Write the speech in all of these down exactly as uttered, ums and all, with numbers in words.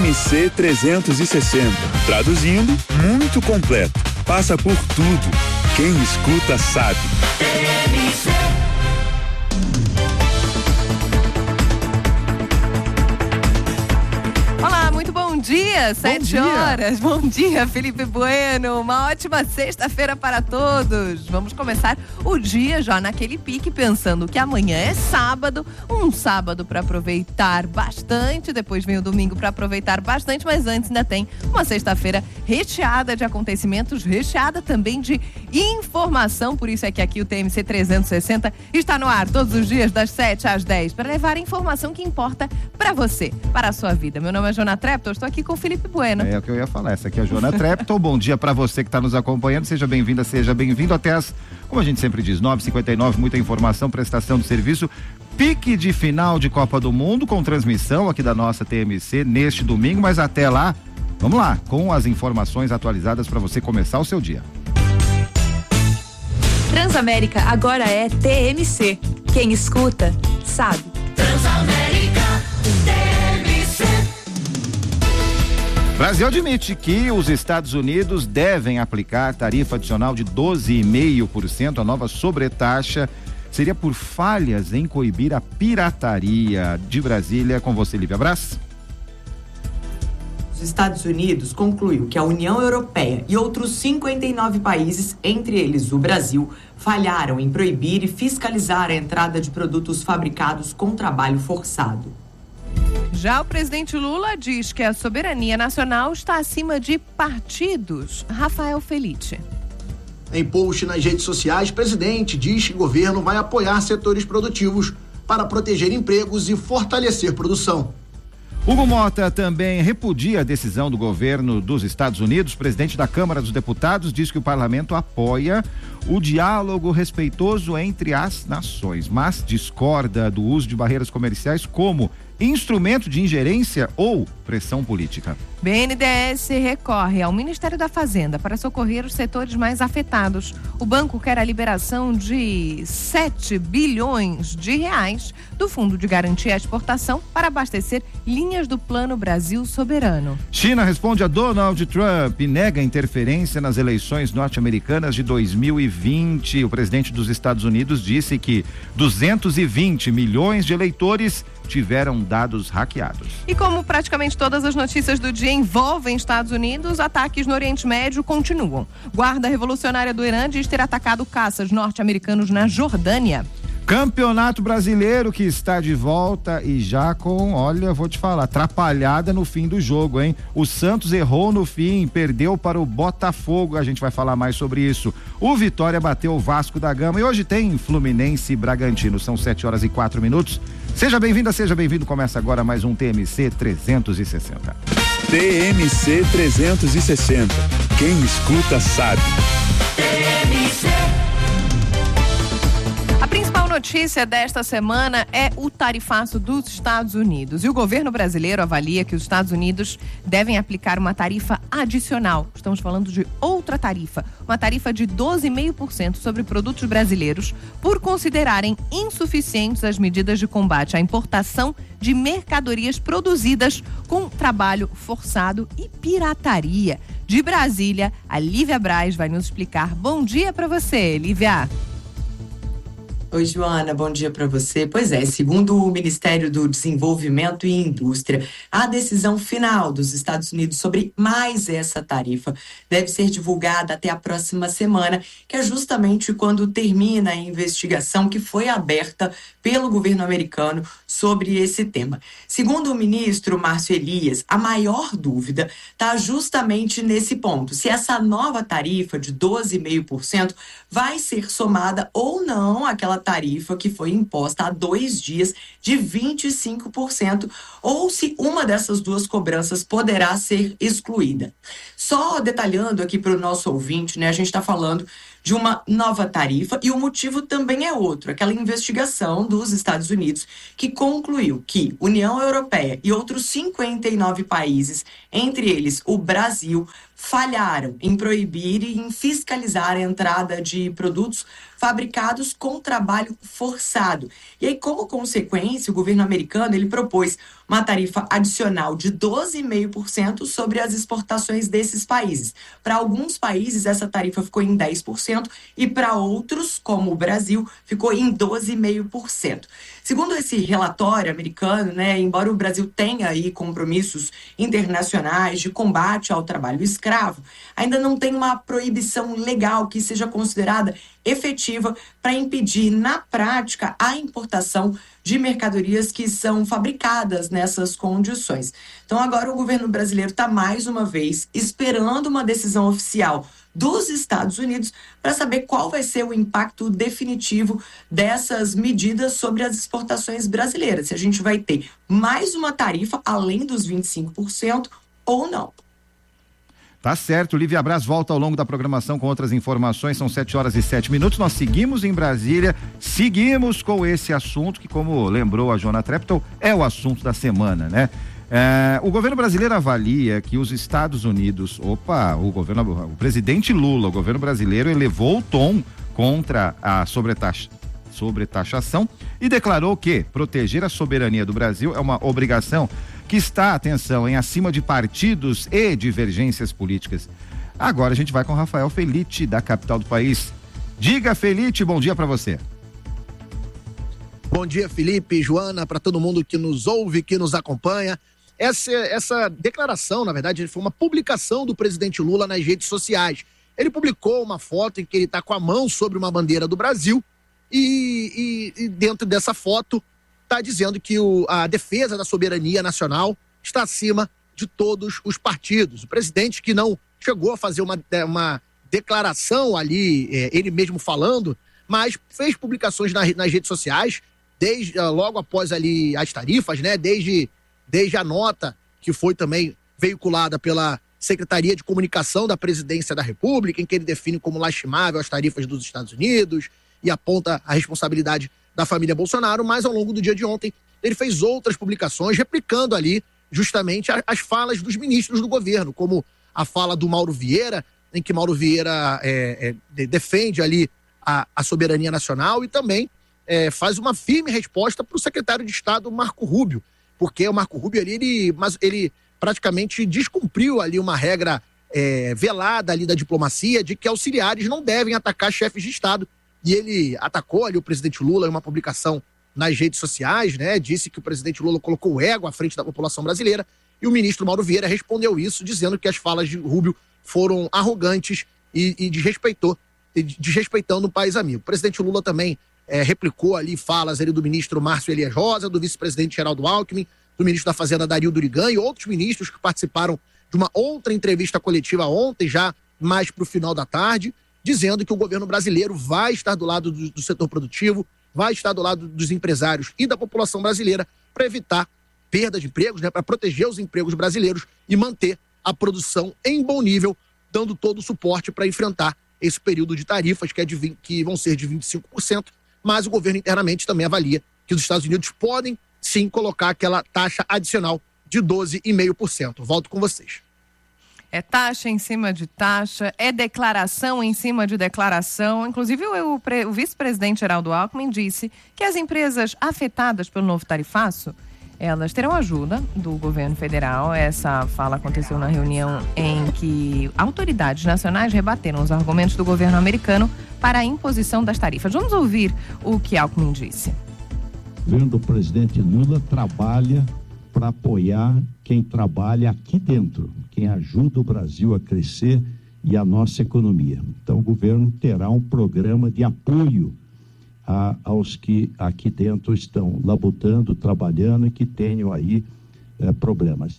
M C trezentos e sessenta. Traduzindo, muito completo. Passa por tudo. Quem escuta sabe. T M C. Bom dia, sete horas. Bom dia, Felipe Bueno. Uma ótima sexta-feira para todos. Vamos começar o dia já naquele pique, pensando que amanhã é sábado, um sábado para aproveitar bastante. Depois vem o domingo para aproveitar bastante, mas antes ainda tem uma sexta-feira recheada de acontecimentos, recheada também de informação. Por isso é que aqui o T M C trezentos e sessenta está no ar todos os dias das sete às dez para levar a informação que importa para você, para a sua vida. Meu nome é Joana Trepton, estou aqui com o Felipe Bueno. É o que eu ia falar, essa aqui é a Joana Trepton. Bom dia para você que está nos acompanhando, seja bem-vinda, seja bem-vindo até as, como a gente sempre diz, nove e cinquenta e nove, muita informação, prestação de serviço, pique de final de Copa do Mundo com transmissão aqui da nossa T M C neste domingo, mas até lá, vamos lá, com as informações atualizadas para você começar o seu dia. Transamérica agora é T M C. Quem escuta, sabe. Transamérica, T M C. Brasil admite que os Estados Unidos devem aplicar tarifa adicional de doze vírgula cinco por cento. A nova sobretaxa seria por falhas em coibir a pirataria. De Brasília, com você, Lívia Brás. Os Estados Unidos concluiu que a União Europeia e outros cinquenta e nove países, entre eles o Brasil, falharam em proibir e fiscalizar a entrada de produtos fabricados com trabalho forçado. Já o presidente Lula diz que a soberania nacional está acima de partidos. Rafael Felice. Em post nas redes sociais, o presidente diz que o governo vai apoiar setores produtivos para proteger empregos e fortalecer produção. Hugo Mota também repudia a decisão do governo dos Estados Unidos. O presidente da Câmara dos Deputados diz que o parlamento apoia o diálogo respeitoso entre as nações, mas discorda do uso de barreiras comerciais como instrumento de ingerência ou pressão política. B N D E S recorre ao Ministério da Fazenda para socorrer os setores mais afetados. O banco quer a liberação de sete bilhões de reais do Fundo de Garantia à Exportação para abastecer linhas do Plano Brasil Soberano. China responde a Donald Trump e nega interferência nas eleições norte-americanas de dois mil e vinte. O presidente dos Estados Unidos disse que duzentos e vinte milhões de eleitores tiveram dados hackeados. E como praticamente todas as notícias do dia envolvem Estados Unidos, ataques no Oriente Médio continuam. Guarda Revolucionária do Irã diz ter atacado caças norte-americanos na Jordânia. Campeonato Brasileiro que está de volta e já com, olha, vou te falar, atrapalhada no fim do jogo, hein? O Santos errou no fim, perdeu para o Botafogo, a gente vai falar mais sobre isso. O Vitória bateu o Vasco da Gama e hoje tem Fluminense e Bragantino, são sete horas e quatro minutos. Seja bem-vinda, seja bem-vindo, começa agora mais um T M C trezentos e sessenta. T M C trezentos e sessenta, quem escuta sabe. T M C. A principal notícia desta semana é o tarifaço dos Estados Unidos. E o governo brasileiro avalia que os Estados Unidos devem aplicar uma tarifa adicional. Estamos falando de outra tarifa, uma tarifa de doze vírgula cinco por cento sobre produtos brasileiros, por considerarem insuficientes as medidas de combate à importação de mercadorias produzidas com trabalho forçado e pirataria. De Brasília, a Lívia Brás vai nos explicar. Bom dia para você, Lívia. Oi, Joana, bom dia para você. Pois é, segundo o Ministério do Desenvolvimento e Indústria, a decisão final dos Estados Unidos sobre mais essa tarifa deve ser divulgada até a próxima semana, que é justamente quando termina a investigação que foi aberta pelo governo americano sobre esse tema. Segundo o ministro Márcio Elias, a maior dúvida está justamente nesse ponto, se essa nova tarifa de doze vírgula cinco por cento vai ser somada ou não àquela tarifa que foi imposta há dois dias de vinte e cinco por cento, ou se uma dessas duas cobranças poderá ser excluída. Só detalhando aqui para o nosso ouvinte, né, a gente está falando de uma nova tarifa e o motivo também é outro, aquela investigação dos Estados Unidos que concluiu que União Europeia e outros cinquenta e nove países, entre eles o Brasil, falharam em proibir e em fiscalizar a entrada de produtos fabricados com trabalho forçado. E aí, como consequência, o governo americano ele propôs uma tarifa adicional de doze vírgula cinco por cento sobre as exportações desses países. Para alguns países, essa tarifa ficou em dez por cento e para outros, como o Brasil, ficou em doze vírgula cinco por cento. Segundo esse relatório americano, né, embora o Brasil tenha aí compromissos internacionais de combate ao trabalho escravo, ainda não tem uma proibição legal que seja considerada efetiva para impedir, na prática, a importação de mercadorias que são fabricadas nessas condições. Então, agora o governo brasileiro está, mais uma vez, esperando uma decisão oficial dos Estados Unidos para saber qual vai ser o impacto definitivo dessas medidas sobre as exportações brasileiras. Se a gente vai ter mais uma tarifa, além dos vinte e cinco por cento, ou não. Tá certo, Lívia Braz volta ao longo da programação com outras informações, são sete horas e sete minutos, nós seguimos em Brasília, seguimos com esse assunto que, como lembrou a Joana Treptow, é o assunto da semana, né? É, o governo brasileiro avalia que os Estados Unidos, opa, o governo, o presidente Lula, o governo brasileiro elevou o tom contra a sobretaxa, sobretaxação e declarou que proteger a soberania do Brasil é uma obrigação que está, atenção, em acima de partidos e divergências políticas. Agora a gente vai com Rafael Felite, da capital do país. Diga, Felite, bom dia para você. Bom dia, Felipe, Joana, para todo mundo que nos ouve, que nos acompanha. Essa, essa declaração, na verdade, foi uma publicação do presidente Lula nas redes sociais. Ele publicou uma foto em que ele está com a mão sobre uma bandeira do Brasil e, e, e dentro dessa foto está dizendo que o, a defesa da soberania nacional está acima de todos os partidos. O presidente, que não chegou a fazer uma, uma declaração ali, é, ele mesmo falando, mas fez publicações na, nas redes sociais, desde logo após ali as tarifas, né? Desde, desde a nota que foi também veiculada pela Secretaria de Comunicação da Presidência da República, em que ele define como lastimável as tarifas dos Estados Unidos e aponta a responsabilidade da família Bolsonaro, mas ao longo do dia de ontem ele fez outras publicações replicando ali justamente as falas dos ministros do governo, como a fala do Mauro Vieira, em que Mauro Vieira é, é, defende ali a, a soberania nacional e também é, faz uma firme resposta para o secretário de Estado Marco Rubio, porque o Marco Rubio ali, ele, mas ele praticamente descumpriu ali uma regra é, velada ali da diplomacia de que auxiliares não devem atacar chefes de Estado. E ele atacou ali o presidente Lula em uma publicação nas redes sociais, né? Disse que o presidente Lula colocou o ego à frente da população brasileira e o ministro Mauro Vieira respondeu isso, dizendo que as falas de Rubio foram arrogantes e, e desrespeitou, e desrespeitando o país amigo. O presidente Lula também é, replicou ali falas ali do ministro Márcio Elias Rosa, do vice-presidente Geraldo Alckmin, do ministro da Fazenda Dario Durigan e outros ministros que participaram de uma outra entrevista coletiva ontem, já mais para o final da tarde, dizendo que o governo brasileiro vai estar do lado do, do setor produtivo, vai estar do lado dos empresários e da população brasileira para evitar perda de empregos, né, para proteger os empregos brasileiros e manter a produção em bom nível, dando todo o suporte para enfrentar esse período de tarifas que, é de vinte, que vão ser de vinte e cinco por cento, mas o governo internamente também avalia que os Estados Unidos podem sim colocar aquela taxa adicional de doze vírgula cinco por cento. Volto com vocês. É taxa em cima de taxa, é declaração em cima de declaração. Inclusive, o, o, o vice-presidente Geraldo Alckmin disse que as empresas afetadas pelo novo tarifaço, elas terão ajuda do governo federal. Essa fala aconteceu na reunião em que autoridades nacionais rebateram os argumentos do governo americano para a imposição das tarifas. Vamos ouvir o que Alckmin disse. O governo do presidente Lula trabalha para apoiar quem trabalha aqui dentro, quem ajuda o Brasil a crescer e a nossa economia. Então o governo terá um programa de apoio a, aos que aqui dentro estão labutando, trabalhando e que tenham aí é, problemas.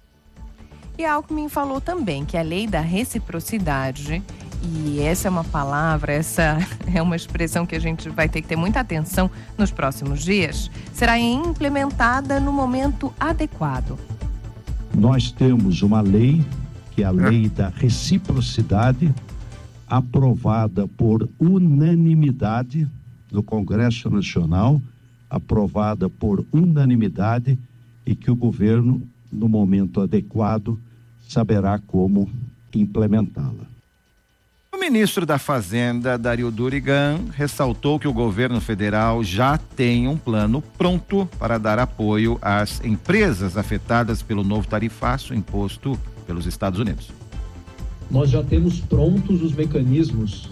E Alckmin falou também que a lei da reciprocidade, e essa é uma palavra, essa é uma expressão que a gente vai ter que ter muita atenção nos próximos dias, será implementada no momento adequado. Nós temos uma lei, que é a lei da reciprocidade, aprovada por unanimidade no Congresso Nacional, aprovada por unanimidade e que o governo, no momento adequado, saberá como implementá-la. O ministro da Fazenda, Dario Durigan, ressaltou que o governo federal já tem um plano pronto para dar apoio às empresas afetadas pelo novo tarifaço imposto pelos Estados Unidos. Nós já temos prontos os mecanismos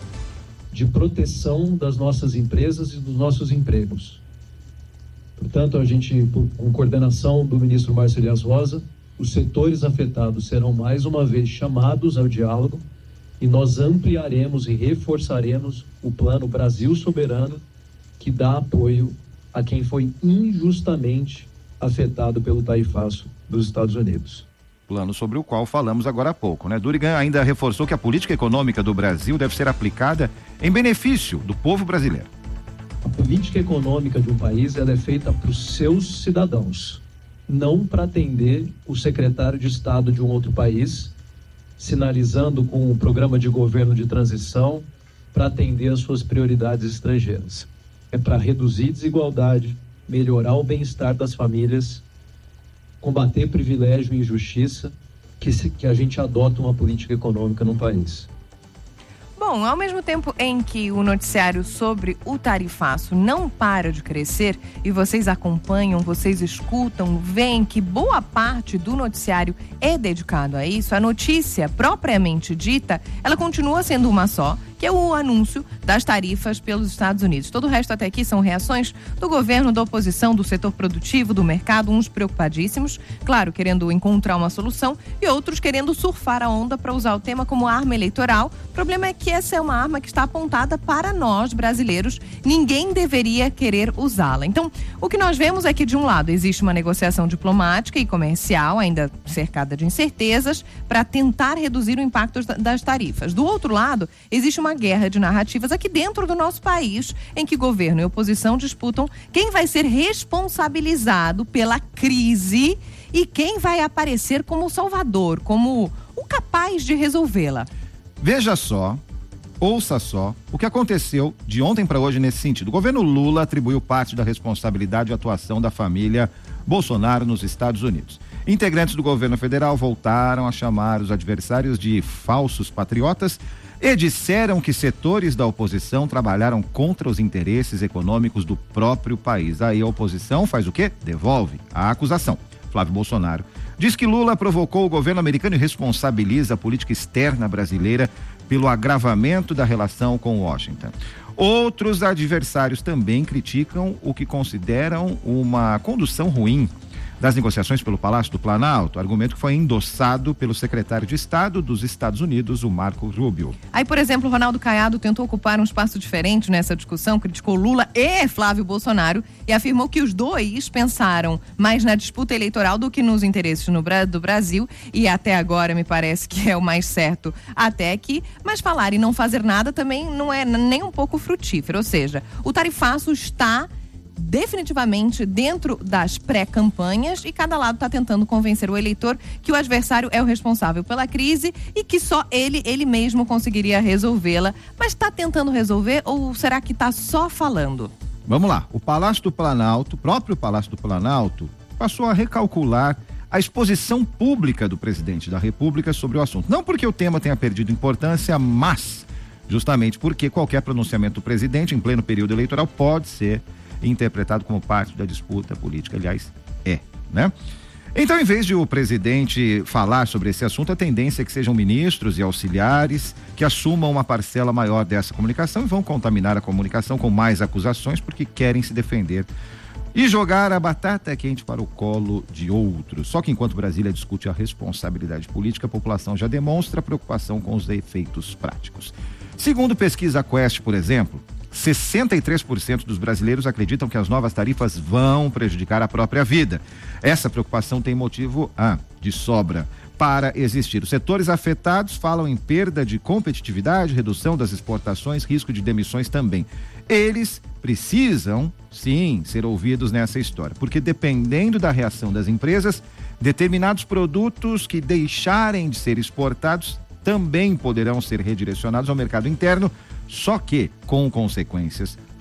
de proteção das nossas empresas e dos nossos empregos. Portanto, a gente, com coordenação do ministro Márcio Elias Rosa, os setores afetados serão mais uma vez chamados ao diálogo e nós ampliaremos e reforçaremos o Plano Brasil Soberano, que dá apoio a quem foi injustamente afetado pelo tarifaço dos Estados Unidos. Plano sobre o qual falamos agora há pouco, né? Durigan ainda reforçou que a política econômica do Brasil deve ser aplicada em benefício do povo brasileiro. A política econômica de um país ela é feita para os seus cidadãos, não para atender o secretário de Estado de um outro país, sinalizando com o programa de governo de transição para atender as suas prioridades estrangeiras. É para reduzir desigualdade, melhorar o bem-estar das famílias, combater privilégio e injustiça, que, se, que a gente adota uma política econômica no país. Bom, ao mesmo tempo em que o noticiário sobre o tarifaço não para de crescer e vocês acompanham, vocês escutam, veem que boa parte do noticiário é dedicado a isso, a notícia propriamente dita, ela continua sendo uma só, que é o anúncio das tarifas pelos Estados Unidos. Todo o resto até aqui são reações do governo, da oposição, do setor produtivo, do mercado, uns preocupadíssimos, claro, querendo encontrar uma solução e outros querendo surfar a onda para usar o tema como arma eleitoral. O problema é que essa é uma arma que está apontada para nós, brasileiros. Ninguém deveria querer usá-la. Então, o que nós vemos é que, de um lado, existe uma negociação diplomática e comercial, ainda cercada de incertezas, para tentar reduzir o impacto das tarifas. Do outro lado, existe uma guerra de narrativas aqui dentro do nosso país, em que governo e oposição disputam quem vai ser responsabilizado pela crise e quem vai aparecer como o salvador, como o capaz de resolvê-la. Veja só, ouça só, o que aconteceu de ontem para hoje nesse sentido. O governo Lula atribuiu parte da responsabilidade e atuação da família Bolsonaro nos Estados Unidos. Integrantes do governo federal voltaram a chamar os adversários de falsos patriotas e disseram que setores da oposição trabalharam contra os interesses econômicos do próprio país. Aí a oposição faz o quê? Devolve a acusação. Flávio Bolsonaro diz que Lula provocou o governo americano e responsabiliza a política externa brasileira pelo agravamento da relação com Washington. Outros adversários também criticam o que consideram uma condução ruim das negociações pelo Palácio do Planalto, argumento que foi endossado pelo secretário de Estado dos Estados Unidos, o Marco Rubio. Aí, por exemplo, Ronaldo Caiado tentou ocupar um espaço diferente nessa discussão, criticou Lula e Flávio Bolsonaro e afirmou que os dois pensaram mais na disputa eleitoral do que nos interesses no, do Brasil, e até agora me parece que é o mais certo até aqui, mas falar e não fazer nada também não é nem um pouco frutífero, ou seja, o tarifaço está definitivamente dentro das pré-campanhas e cada lado está tentando convencer o eleitor que o adversário é o responsável pela crise e que só ele, ele mesmo conseguiria resolvê-la. Mas está tentando resolver ou será que está só falando? Vamos lá, o Palácio do Planalto, o próprio Palácio do Planalto, passou a recalcular a exposição pública do presidente da República sobre o assunto. Não porque o tema tenha perdido importância, mas justamente porque qualquer pronunciamento do presidente em pleno período eleitoral pode ser interpretado como parte da disputa política, aliás, é, né? Então, em vez de o presidente falar sobre esse assunto, a tendência é que sejam ministros e auxiliares que assumam uma parcela maior dessa comunicação e vão contaminar a comunicação com mais acusações porque querem se defender e jogar a batata quente para o colo de outros. Só que enquanto Brasília discute a responsabilidade política, a população já demonstra preocupação com os efeitos práticos. Segundo pesquisa Quest, por exemplo, sessenta e três por cento dos brasileiros acreditam que as novas tarifas vão prejudicar a própria vida. Essa preocupação tem motivo ah, de sobra para existir. Os setores afetados falam em perda de competitividade, redução das exportações, risco de demissões também. Eles precisam, sim, ser ouvidos nessa história, porque dependendo da reação das empresas, determinados produtos que deixarem de ser exportados também poderão ser redirecionados ao mercado interno, só que com consequências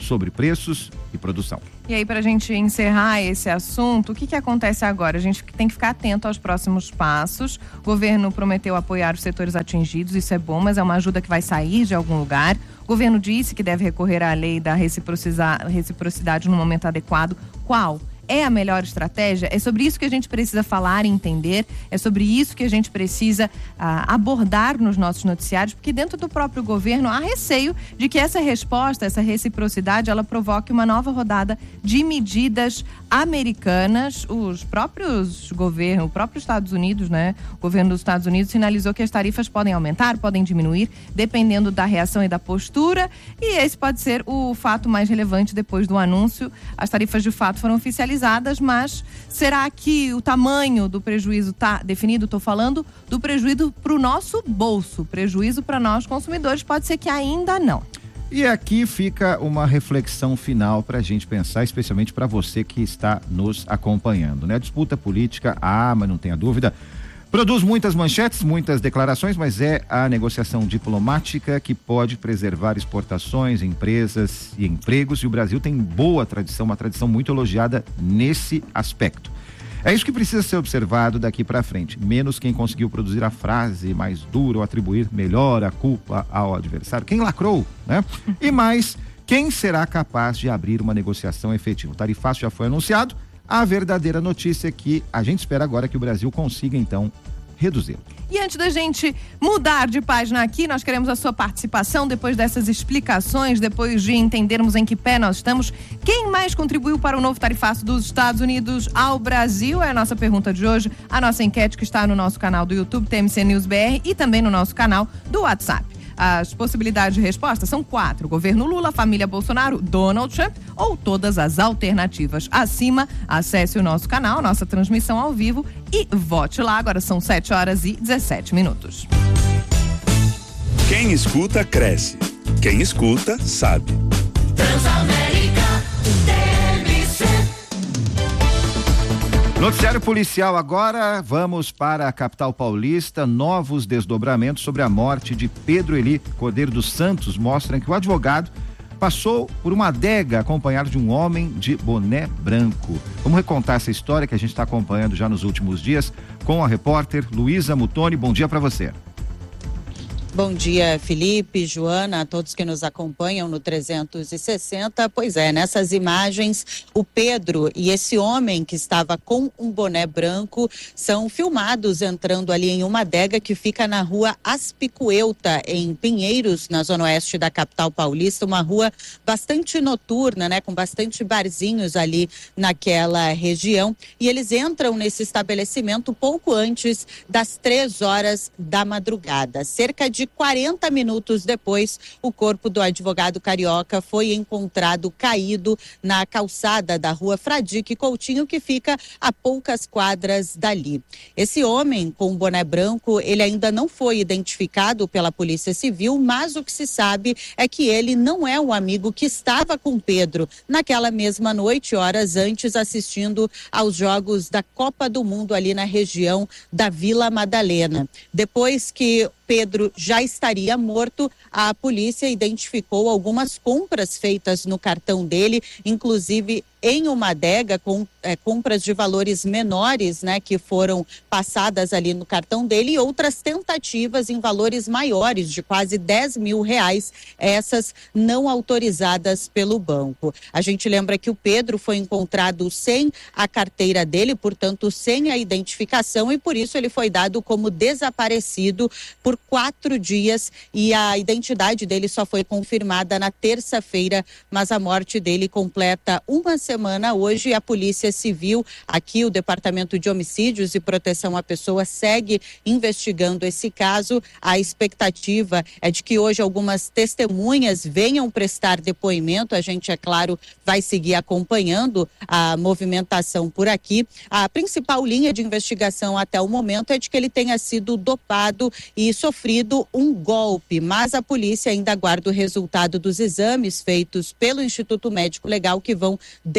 sobre preços e produção. E aí, para a gente encerrar esse assunto, o que que acontece agora? A gente tem que ficar atento aos próximos passos. O governo prometeu apoiar os setores atingidos, isso é bom, mas é uma ajuda que vai sair de algum lugar. O governo disse que deve recorrer à lei da reciprocidade no momento adequado. Qual? É a melhor estratégia? É sobre isso que a gente precisa falar e entender, é sobre isso que a gente precisa ah, abordar nos nossos noticiários, porque dentro do próprio governo há receio de que essa resposta, essa reciprocidade, ela provoque uma nova rodada de medidas americanas. Os próprios governos, o próprio Estados Unidos, né? O governo dos Estados Unidos sinalizou que as tarifas podem aumentar, podem diminuir, dependendo da reação e da postura, e esse pode ser o fato mais relevante depois do anúncio. As tarifas de fato foram oficializadas, mas será que o tamanho do prejuízo está definido? Estou falando do prejuízo para o nosso bolso, prejuízo para nós consumidores, pode ser que ainda não. E aqui fica uma reflexão final para a gente pensar, especialmente para você que está nos acompanhando, né? A disputa política, ah, mas não tenha dúvida, produz muitas manchetes, muitas declarações, mas é a negociação diplomática que pode preservar exportações, empresas e empregos, e o Brasil tem boa tradição, uma tradição muito elogiada nesse aspecto. É isso que precisa ser observado daqui para frente, menos quem conseguiu produzir a frase mais dura ou atribuir melhor a culpa ao adversário, quem lacrou, né? E mais, quem será capaz de abrir uma negociação efetiva. O tarifaço já foi anunciado. A verdadeira notícia é que a gente espera agora que o Brasil consiga, então, reduzir. E antes da gente mudar de página aqui, nós queremos a sua participação depois dessas explicações, depois de entendermos em que pé nós estamos. Quem mais contribuiu para o novo tarifaço dos Estados Unidos ao Brasil? É a nossa pergunta de hoje, a nossa enquete que está no nosso canal do YouTube, T M C News B R, e também no nosso canal do WhatsApp. As possibilidades de resposta são quatro: governo Lula, família Bolsonaro, Donald Trump ou todas as alternativas. Acima, acesse o nosso canal, nossa transmissão ao vivo e vote lá. Agora são sete horas e dezessete minutos. Quem escuta, cresce. Quem escuta, sabe. Transamérica, T M C. Noticiário policial agora, vamos para a capital paulista. Novos desdobramentos sobre a morte de Pedro Eli Cordeiro dos Santos mostram que o advogado passou por uma adega acompanhado de um homem de boné branco. Vamos recontar essa história que a gente está acompanhando já nos últimos dias com a repórter Luísa Mutoni. Bom dia para você. Bom dia, Felipe, Joana, a todos que nos acompanham no trezentos e sessenta. Pois é, nessas imagens, o Pedro e esse homem que estava com um boné branco são filmados entrando ali em uma adega que fica na rua Aspicueuta, em Pinheiros, na zona oeste da capital paulista, uma rua bastante noturna, né, com bastante barzinhos ali naquela região. E eles entram nesse estabelecimento pouco antes das três horas da madrugada. Cerca de quarenta minutos depois, o corpo do advogado carioca foi encontrado caído na calçada da rua Fradique Coutinho, que fica a poucas quadras dali. Esse homem com boné branco, ele ainda não foi identificado pela Polícia Civil, mas o que se sabe é que ele não é o amigo que estava com Pedro naquela mesma noite, horas antes, assistindo aos Jogos da Copa do Mundo ali na região da Vila Madalena. Depois que Pedro já estaria morto, a polícia identificou algumas compras feitas no cartão dele, inclusive em uma adega com é, compras de valores menores, né, que foram passadas ali no cartão dele, e outras tentativas em valores maiores, de quase dez mil reais, essas não autorizadas pelo banco. A gente lembra que o Pedro foi encontrado sem a carteira dele, portanto sem a identificação, e por isso ele foi dado como desaparecido por quatro dias, e a identidade dele só foi confirmada na terça-feira, mas a morte dele completa uma semana semana hoje. A Polícia Civil, aqui o Departamento de Homicídios e Proteção à Pessoa, segue investigando esse caso. A expectativa é de que hoje algumas testemunhas venham prestar depoimento. A gente, é claro, vai seguir acompanhando a movimentação por aqui. A principal linha de investigação até o momento é de que ele tenha sido dopado e sofrido um golpe, mas a polícia ainda aguarda o resultado dos exames feitos pelo Instituto Médico Legal, que vão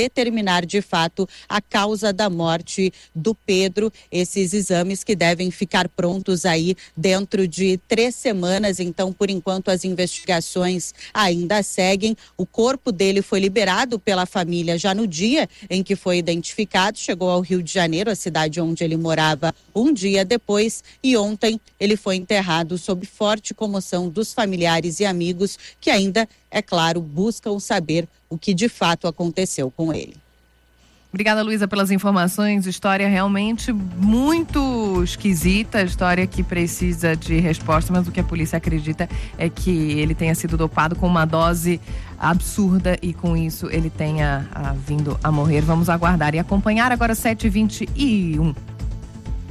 determinar de fato a causa da morte do Pedro. Esses exames que devem ficar prontos aí dentro de três semanas. Então, por enquanto, as investigações ainda seguem. O corpo dele foi liberado pela família já no dia em que foi identificado. Chegou ao Rio de Janeiro, a cidade onde ele morava, um dia depois, e ontem ele foi enterrado sob forte comoção dos familiares e amigos que ainda, é claro, buscam saber o que de fato aconteceu com ele. Obrigada, Luísa, pelas informações. História realmente muito esquisita, história que precisa de resposta, mas o que a polícia acredita é que ele tenha sido dopado com uma dose absurda e com isso ele tenha ah, vindo a morrer. Vamos aguardar e acompanhar. Agora sete e vinte e um.